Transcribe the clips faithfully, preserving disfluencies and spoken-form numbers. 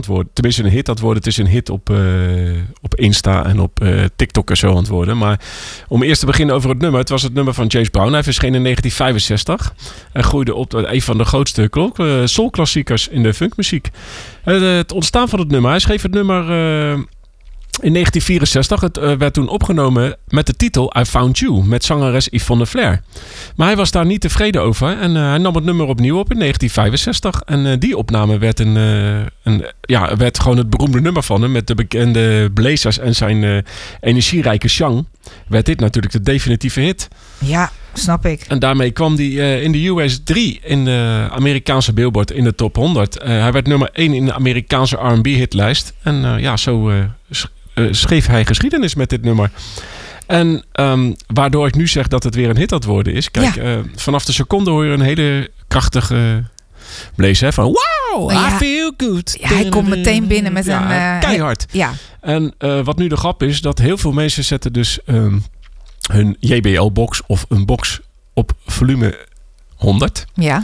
worden. Tenminste een hit aan het worden. Het is een hit op, uh, op Insta en op uh, TikTok en zo aan het worden. Maar om eerst te beginnen over het nummer. Het was het nummer van James Brown. Hij verscheen in negentien vijfenzestig. En groeide op tot een van de grootste uh, soulklassiekers in de funkmuziek. Uh, het ontstaan van het nummer. Hij schreef het nummer... Uh, In negentien vierenzestig, het uh, werd toen opgenomen met de titel I Found You, met zangeres Yvonne Flair. Maar hij was daar niet tevreden over en uh, hij nam het nummer opnieuw op in negentien vijfenzestig. En uh, die opname werd, een, uh, een, ja, werd gewoon het beroemde nummer van hem, met de bekende blazers en zijn uh, energierijke zang. Werd dit natuurlijk de definitieve hit. Ja, snap ik. En daarmee kwam hij uh, in de U S drie in de Amerikaanse Billboard in de top honderd. Uh, hij werd nummer één in de Amerikaanse R en B hitlijst. En uh, ja, zo... Uh, Uh, schreef hij geschiedenis met dit nummer. En um, waardoor ik nu zeg dat het weer een hit aan het worden is. Kijk, ja. uh, vanaf de seconde hoor je een hele krachtige blaze. Hè, van wow, ja. I feel good. Ja, hij komt meteen binnen met ja, een... Uh, keihard. Ja. En uh, wat nu de grap is, dat heel veel mensen zetten dus um, hun J B L-box of een box op volume honderd. Ja.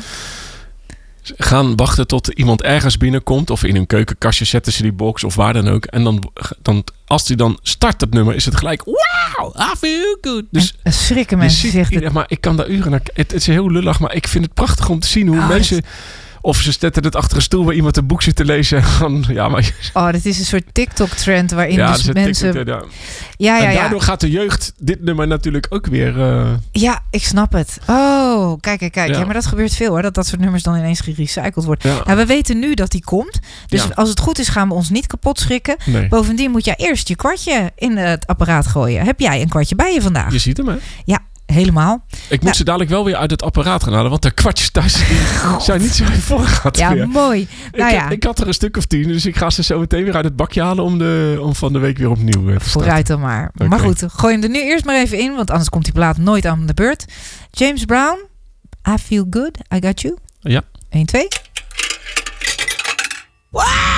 Gaan wachten tot iemand ergens binnenkomt. Of in een keukenkastje zetten ze die box of waar dan ook. En dan, dan als die dan start het nummer, is het gelijk wow, I feel good. Dus en schrikken mensen zich. Ziet, maar ik kan daar uren naar... Het, het is heel lullig, maar ik vind het prachtig om te zien hoe oh, mensen... Het... Of ze zetten het achter een stoel waar iemand een boek zit te lezen. ja, maar... Oh, dit is een soort TikTok-trend waarin ja, dus mensen... TikTok, ja. Ja, ja, en daardoor ja. gaat de jeugd dit nummer natuurlijk ook weer... Uh... Ja, ik snap het. Oh, kijk, kijk, kijk. Ja. ja, maar dat gebeurt veel hoor. Dat dat soort nummers dan ineens gerecycled wordt. Ja. Nou, we weten nu dat die komt. Dus ja. als het goed is gaan we ons niet kapot schrikken. Nee. Bovendien moet jij eerst je kwartje in het apparaat gooien. Heb jij een kwartje bij je vandaag? Je ziet hem, hè? Ja. Helemaal. Ik moet ja. ze dadelijk wel weer uit het apparaat gaan halen. Want de kwartjes thuis die zijn niet zo vol gehad. Ja, meer. mooi. Nou ik, ja. ik had er een stuk of tien. Dus ik ga ze zo meteen weer uit het bakje halen. Om, de, om van de week weer opnieuw te starten. Vooruit dan maar. Okay. Maar goed, gooi hem er nu eerst maar even in. Want anders komt die plaat nooit aan de beurt. James Brown. I feel good. I got you. Ja. één, twee. Wow!